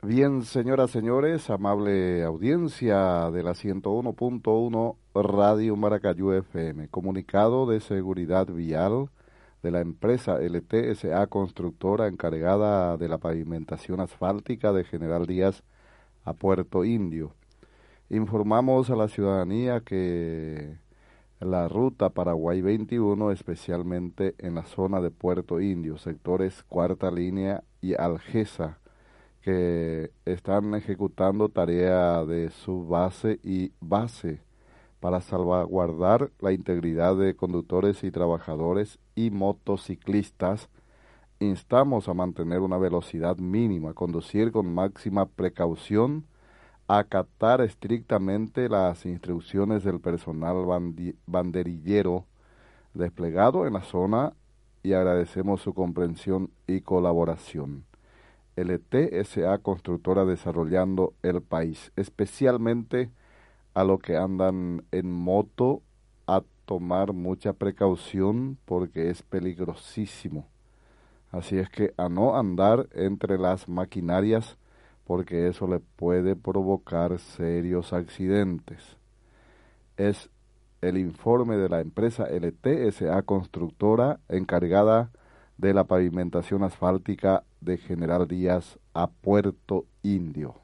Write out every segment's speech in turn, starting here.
Bien, señoras, señores, amable audiencia de la 101.1 Radio Maracayú FM, comunicado de seguridad vial de la empresa LTSA Constructora encargada de la pavimentación asfáltica de General Díaz a Puerto Indio. Informamos a la ciudadanía que la ruta Paraguay 21, especialmente en la zona de Puerto Indio, sectores Cuarta Línea y Algesa, que están ejecutando tarea de subbase y base para salvaguardar la integridad de conductores y trabajadores y motociclistas. Instamos a mantener una velocidad mínima, conducir con máxima precaución, acatar estrictamente las instrucciones del personal banderillero desplegado en la zona y agradecemos su comprensión y colaboración. LTSA Constructora desarrollando el país, especialmente a los que andan en moto, a tomar mucha precaución porque es peligrosísimo. Así es que a no andar entre las maquinarias porque eso le puede provocar serios accidentes. Es el informe de la empresa LTSA Constructora encargada de la pavimentación asfáltica de General Díaz a Puerto Indio.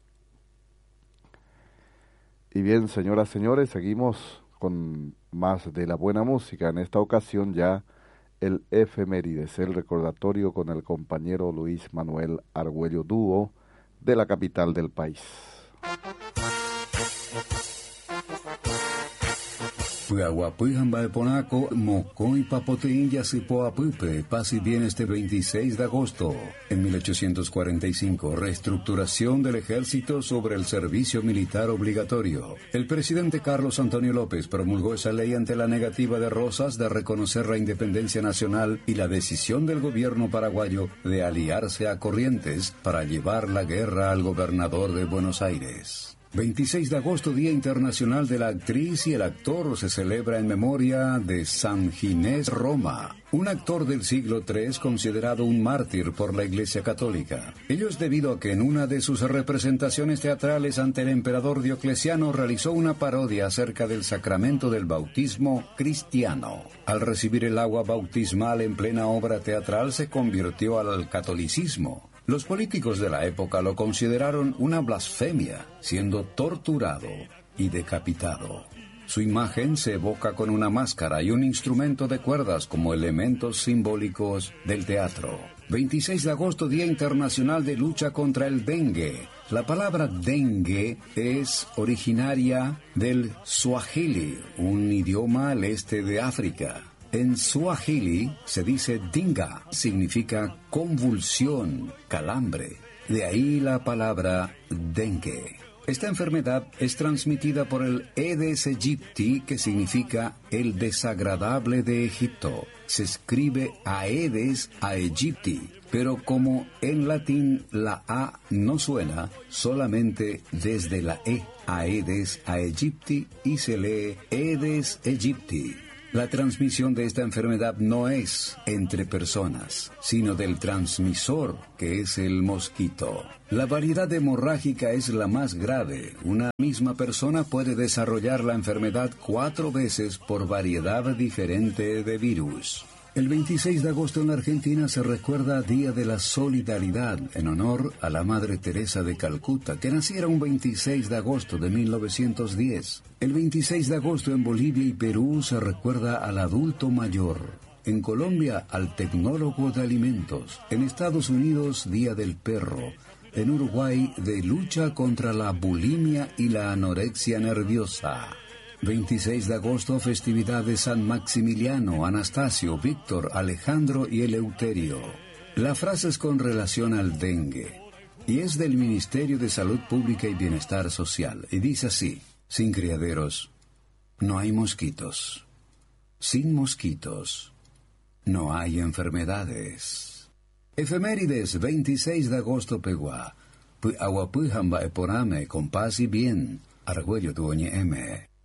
Y bien, señoras, señores, seguimos con más de la buena música. En esta ocasión ya el efemérides, el recordatorio con el compañero Luis Manuel Argüello Dúo de la capital del país. Puahuapujambaeponaco, Mocón y Papoteín Yasipoapupe, paz y bien este 26 de agosto. En 1845, reestructuración del ejército sobre el servicio militar obligatorio. El presidente Carlos Antonio López promulgó esa ley ante la negativa de Rosas de reconocer la independencia nacional y la decisión del gobierno paraguayo de aliarse a Corrientes para llevar la guerra al gobernador de Buenos Aires. 26 de agosto, Día Internacional de la Actriz y el Actor, se celebra en memoria de San Ginés Roma, un actor del siglo III considerado un mártir por la Iglesia Católica. Ello es debido a que en una de sus representaciones teatrales ante el emperador Diocleciano realizó una parodia acerca del sacramento del bautismo cristiano. Al recibir el agua bautismal en plena obra teatral se convirtió al catolicismo. Los políticos de la época lo consideraron una blasfemia, siendo torturado y decapitado. Su imagen se evoca con una máscara y un instrumento de cuerdas como elementos simbólicos del teatro. 26 de agosto, Día Internacional de Lucha contra el Dengue. La palabra dengue es originaria del Swahili, un idioma al este de África. En Swahili se dice dinga, significa convulsión, calambre. De ahí la palabra dengue. Esta enfermedad es transmitida por el Aedes aegypti, que significa el desagradable de Egipto. Se escribe Aedes aegypti, pero como en latín la A no suena, solamente desde la E, Aedes aegypti, y se lee Aedes aegypti. La transmisión de esta enfermedad no es entre personas, sino del transmisor, que es el mosquito. La variedad hemorrágica es la más grave. Una misma persona puede desarrollar la enfermedad 4 veces por variedad diferente de virus. El 26 de agosto en la Argentina se recuerda Día de la Solidaridad en honor a la Madre Teresa de Calcuta, que naciera un 26 de agosto de 1910. El 26 de agosto en Bolivia y Perú se recuerda al adulto mayor. En Colombia, al tecnólogo de alimentos. En Estados Unidos, Día del Perro. En Uruguay, de lucha contra la bulimia y la anorexia nerviosa. 26 de agosto, festividad de San Maximiliano, Anastasio, Víctor, Alejandro y Eleuterio. La frase es con relación al dengue y es del Ministerio de Salud Pública y Bienestar Social. Y dice así: sin criaderos no hay mosquitos. Sin mosquitos no hay enfermedades. Efemérides, 26 de agosto, Peguá. Aguapujamba eporame, con paz y bien. Argüello Duoñe M.